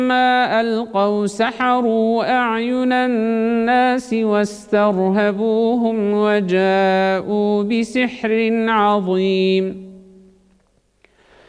فلما ألقوا سحروا أعين الناس واسترهبوهم وجاءوا بسحر عظيم